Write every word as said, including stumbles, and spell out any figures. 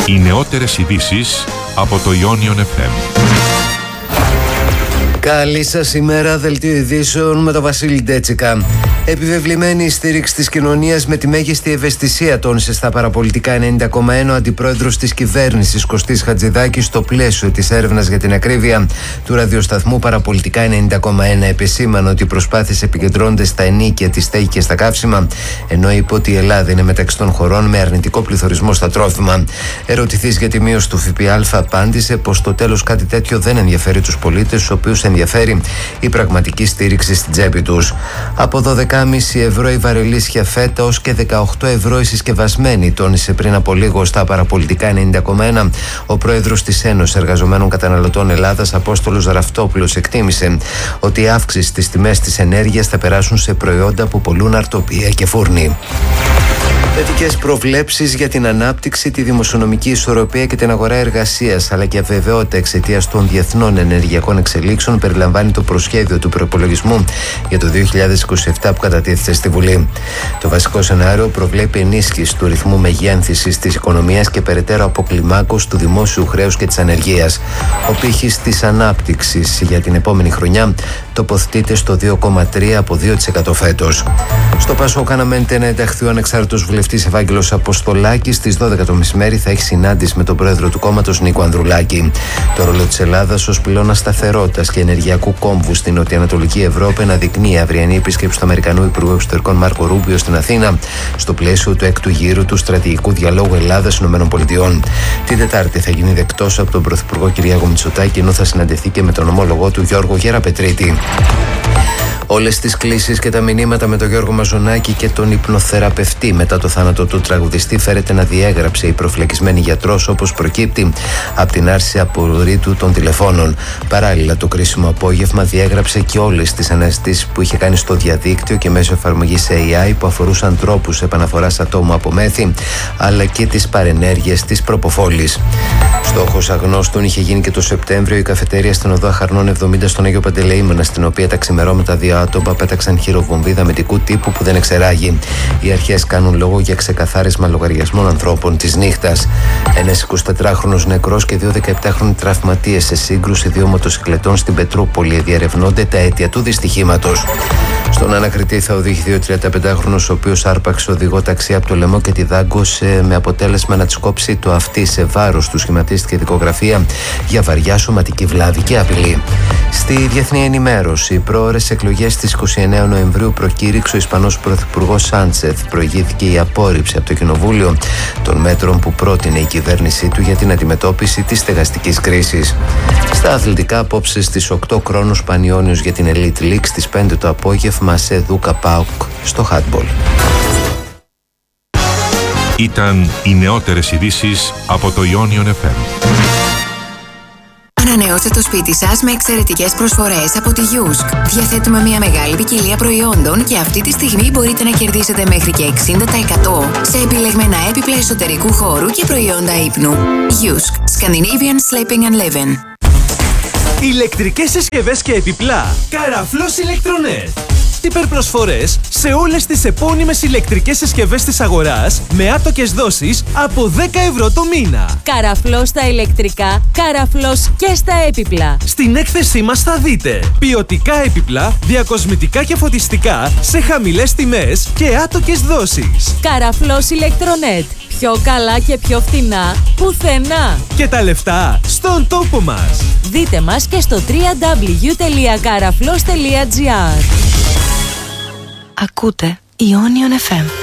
Οι νεότερες ειδήσεις από το Ionion εφ εμ. Καλή σας ημέρα, δελτίο ειδήσεων με τον Βασίλη Ντέτσικα. Επιβεβλημένη η στήριξη της κοινωνίας με τη μέγιστη ευαισθησία, τόνισε στα παραπολιτικά ενενήντα κόμμα ένα ο αντιπρόεδρος της κυβέρνησης Κωστής Χατζηδάκης στο πλαίσιο της έρευνας για την ακρίβεια του ραδιοσταθμού Παραπολιτικά ενενήντα κόμμα ένα. Επεσήμανε ότι οι προσπάθειες επικεντρώνονται στα ενίκια, τη στέγη και στα καύσιμα, ενώ είπε ότι η Ελλάδα είναι μεταξύ των χωρών με αρνητικό πληθωρισμό στα τρόφιμα. Ερωτηθής για τη μείωση του ΦΠΑ, απάντησε πως στο τέλος κάτι τέτοιο δεν ενδιαφέρει τους πολίτες, τους οποίους ενδιαφέρει η πραγματική στήριξη στην τσέπη τους. Από δώδεκα κόμμα πέντε ευρώ η βαρελίσια φέτα ως και δεκαοκτώ ευρώ η συσκευασμένη, τόνισε πριν από λίγο στα παραπολιτικά ενενήντα κόμμα ένα ο πρόεδρος της Ένωσης Εργαζομένων Καταναλωτών Ελλάδας, Απόστολος Ραφτόπουλος. Εκτίμησε ότι η αύξηση στις τιμές της ενέργειας θα περάσουν σε προϊόντα που πολλούν αρτοπία και φούρνοι. Θετικές προβλέψεις για την ανάπτυξη, τη δημοσιονομική ισορροπία και την αγορά εργασίας, αλλά και αβεβαιότητα εξαιτίας των διεθνών ενεργειακών εξελίξεων, περιλαμβάνει το προσχέδιο του προϋπολογισμού για το δύο χιλιάδες είκοσι επτά που κατατίθεται στη Βουλή. Το βασικό σενάριο προβλέπει ενίσχυση του ρυθμού μεγέθυνσης της οικονομίας και περαιτέρω αποκλιμάκωση του δημόσιου χρέους και της ανεργίας. Ο πύχης της ανάπτυξης για την επόμενη χρονιά τοποθετείται στο δύο κόμμα τρία από δύο τοις εκατό φέτος. Στο Πασόκ αναμένεται να ενταχθεί ο ανεξάρτητος βουλευτής Ευάγγελος Αποστολάκης. Στις δώδεκα το μεσημέρι θα έχει συνάντηση με τον πρόεδρο του κόμματος Νίκο Ανδρουλάκη. Το ρόλο της Ελλάδας ως πυλώνα σταθερότητας και ενεργειακού κόμβου στην νοτιοανατολική Ευρώπη αναδεικνύει η αυριανή επίσκεψη του Αμερικανού Υπουργού Εξωτερικών Μάρκο Ρούμπιο στην Αθήνα, στο πλαίσιο του έκτου γύρου του στρατηγικού διαλόγου Ελλάδα-ΗΠΑ. Την Τετάρτη θα γίνει δεκτός από τον Πρωθυπουργό Κυριάκο Μητσοτάκη, ενώ θα συναντηθεί και με τον ομόλογό του Γιώργο Γεραπετρίτη. Όλες τις κλήσεις και τα μηνύματα με τον Γιώργο Μαζονάκη και τον υπνοθεραπευτή μετά το θάνατο του τραγουδιστή φέρεται να διέγραψε η προφυλακισμένη γιατρός, όπως προκύπτει από την άρση απορρίτου των τηλεφώνων. Παράλληλα, το κρίσιμο απόγευμα διέγραψε και όλες τις αναζητήσεις που είχε κάνει στο διαδίκτυο και μέσω εφαρμογής έι άι που αφορούσαν τρόπους επαναφοράς ατόμου από μέθη, αλλά και τις παρενέργειες της προποφόλης. Στόχος αγνώστων είχε γίνει και το Σεπτέμβριο η καφετέρια στην οδό Αχαρνών εβδομήντα στον Άγιο Παντελεήμονα, στην οποία τα ξημερώματα δύο άτομα πέταξαν χειροβομβίδα δαμετικού τύπου που δεν εξεράγει. Οι αρχές κάνουν λόγο για ξεκαθάρισμα λογαριασμών ανθρώπων της νύχτας. Ένας εικοσιτετράχρονος νεκρός και δύο δεκαεπτάχρονοι τραυματίες σε σύγκρουση δύο μοτοσυκλετών στην Πετρούπολη. Διερευνώνται τα αίτια του δυστυχήματος. Στον ανακριτή θα οδηγηθεί ο τριανταπεντάχρονος, ο οποίος άρπαξε οδηγό ταξί από το λαιμό και τη δάγκωσε, με αποτέλεσμα να της κόψει το αυτί. Σε βάρος του σχηματίστηκε δικογραφία για βαριά σωματική βλάβη και απειλή. Στη διεθνή ενημέρωση, οι πρόωρες εκλογές στις είκοσι εννέα Νοεμβρίου προκήρυξε ο Ισπανός Πρωθυπουργός Σάντσεθ. Προηγήθηκε η απόρριψη από το Κοινοβούλιο των μέτρων που πρότεινε η κυβέρνησή του για την αντιμετώπιση της στεγαστικής κρίσης. Στα αθλητικά, απόψε στις οκτώ Κρόνος Πανιώνιος για την Elite League, στις πέντε το απόγευμα σε Δούκα ΠΑΟΚ στο handball. Ήταν οι νεότερες ειδήσεις από το Ionion εφ εμ. Ανανεώστε το σπίτι σας με εξαιρετικές προσφορές από τη Γιούσκ. Διαθέτουμε μια μεγάλη ποικιλία προϊόντων και αυτή τη στιγμή μπορείτε να κερδίσετε μέχρι και εξήντα τοις εκατό σε επιλεγμένα έπιπλα εσωτερικού χώρου και προϊόντα ύπνου. Γιούσκ. Scandinavian Sleeping and Living. Ηλεκτρικές συσκευές και επιπλά. Καραφλός Ηλεκτρονέτ. Υπερπροσφορές σε όλες τις επώνυμες ηλεκτρικές συσκευές της αγοράς με άτοκες δόσεις από δέκα ευρώ το μήνα. Καραφλός στα ηλεκτρικά, καραφλός και στα έπιπλα. Στην έκθεσή μας θα δείτε ποιοτικά έπιπλα, διακοσμητικά και φωτιστικά σε χαμηλές τιμές και άτοκες δόσεις. Καραφλός Ηλεκτρονέτ. Πιο καλά και πιο φθηνά πουθενά. Και τα λεφτά στον τόπο μας. Δείτε μας και στο double-u double-u double-u τελεία καραφλός τελεία τζι άρ. Ακούτε Ionion εφ εμ.